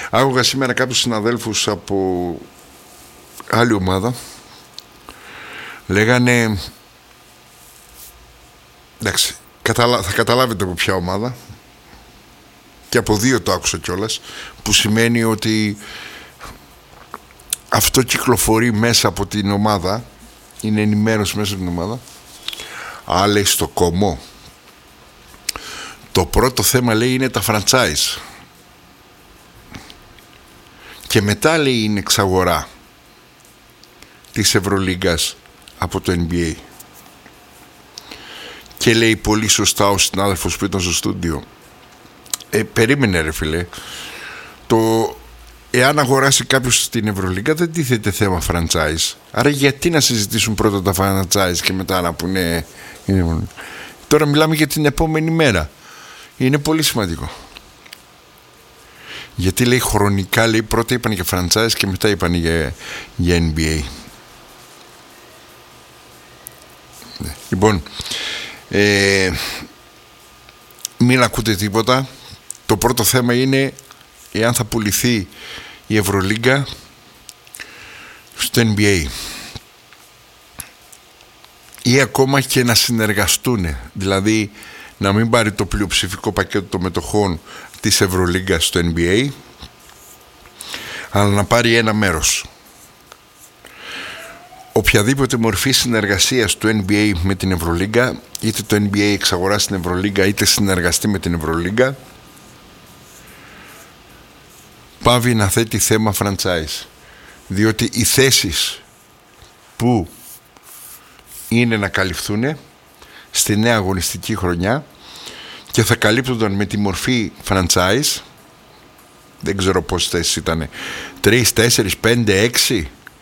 Άκουγα σήμερα κάποιους συναδέλφους από άλλη ομάδα. Λέγανε, εντάξει, θα καταλάβετε από ποια ομάδα, και από δύο το άκουσα κιόλας, που σημαίνει ότι αυτό κυκλοφορεί μέσα από την ομάδα, είναι ενημέρωση μέσα από την ομάδα. Αλλά λέει στο κομμό, το πρώτο θέμα, λέει, είναι τα franchise, και μετά, λέει, είναι εξαγορά της Ευρωλίγκας από το NBA. Και λέει πολύ σωστά ο συνάδελφος που ήταν στο στούντιο, περίμενε ρε φίλε, εάν αγοράσει κάποιος την Ευρωλίγκα δεν τίθεται θέμα franchise. Άρα γιατί να συζητήσουν πρώτα τα franchise και μετά να πούνε. Τώρα μιλάμε για την επόμενη μέρα. Είναι πολύ σημαντικό. Γιατί, λέει, χρονικά, λέει, πρώτα είπαν για franchise και μετά είπαν για NBA. Λοιπόν, μην ακούτε τίποτα. Το πρώτο θέμα είναι εάν θα πουληθεί η Ευρωλίγκα στο NBA ή ακόμα και να συνεργαστούν, δηλαδή να μην πάρει το πλειοψηφικό πακέτο των μετοχών της Ευρωλίγκας στο NBA, αλλά να πάρει ένα μέρος. Οποιαδήποτε μορφή συνεργασίας του NBA με την Ευρωλίγκα, είτε το NBA εξαγοράσει την Ευρωλίγκα είτε συνεργαστεί με την Ευρωλίγκα, πάβει να θέτει θέμα franchise, διότι οι θέσεις που είναι να καλυφθούν στη νέα αγωνιστική χρονιά και θα καλύπτονταν με τη μορφή franchise, δεν ξέρω πόσες θέσεις ήταν, 3, 4, 5, 6,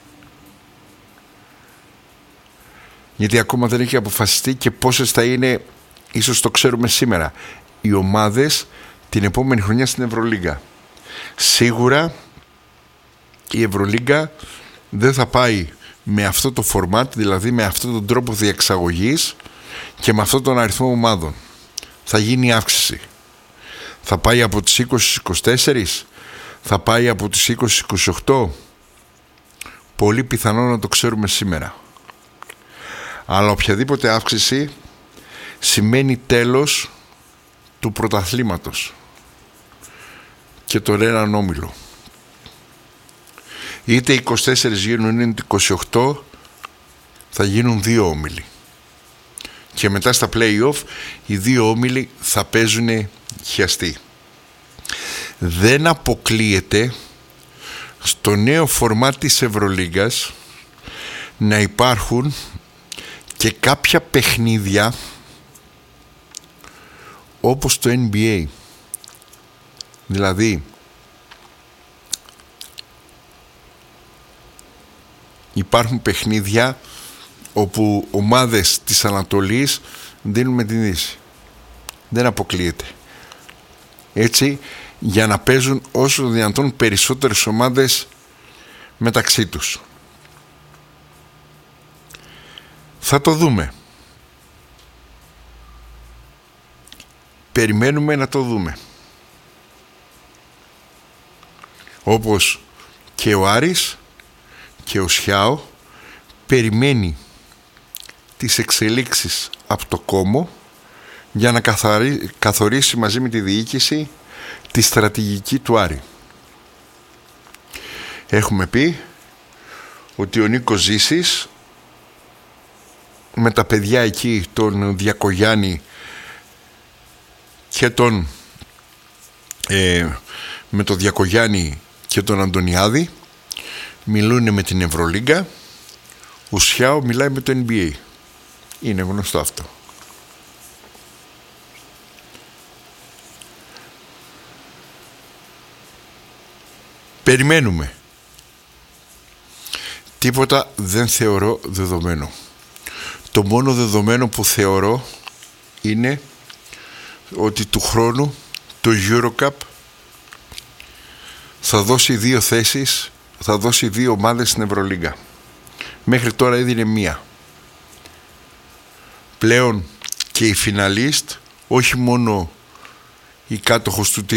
γιατί ακόμα δεν έχει αποφασιστεί και πόσες θα είναι, ίσως το ξέρουμε σήμερα, οι ομάδες την επόμενη χρονιά στην Ευρωλίγκα. Σίγουρα η Ευρωλίγκα δεν θα πάει με αυτό το format, δηλαδή με αυτόν τον τρόπο διεξαγωγής και με αυτόν τον αριθμό ομάδων. Θα γίνει αύξηση. Θα πάει από τις 20-24, θα πάει από τις 20-28. Πολύ πιθανό να το ξέρουμε σήμερα. Αλλά οποιαδήποτε αύξηση σημαίνει τέλος του πρωταθλήματος και τον έναν όμιλο. Είτε 24 γίνουν είτε 28, θα γίνουν 2 όμιλοι. Και μετά στα play-off οι 2 όμιλοι θα παίζουν χιαστή. Δεν αποκλείεται στο νέο φορμάτ της Ευρωλίγκας να υπάρχουν και κάποια παιχνίδια όπως το NBA. Δηλαδή υπάρχουν παιχνίδια όπου ομάδες της Ανατολής δίνουν με την Δύση. Δεν αποκλείεται. Έτσι, για να παίζουν όσο δυνατόν περισσότερες ομάδες μεταξύ τους. Θα το δούμε. Περιμένουμε να το δούμε. Όπως και ο Άρης και ο Σιάο περιμένει τις εξελίξεις από το κόμμο για να καθορίσει μαζί με τη διοίκηση τη στρατηγική του Άρη. Έχουμε πει ότι ο Νίκος Ζήσης με τα παιδιά εκεί, τον Διακογιάννη και με τον Διακογιάννη και τον Αντωνιάδη, μιλούν με την Ευρωλίγκα. Ο Σιάο μιλάει με το NBA. Είναι γνωστό αυτό. Περιμένουμε. Τίποτα δεν θεωρώ δεδομένο. Το μόνο δεδομένο που θεωρώ είναι ότι του χρόνου το EuroCup θα δώσει 2 θέσεις, θα δώσει 2 ομάδες στην Ευρωλίγκα. Μέχρι τώρα έδινε 1. Πλέον και οι φιναλίστ, όχι μόνο οι κάτοχος του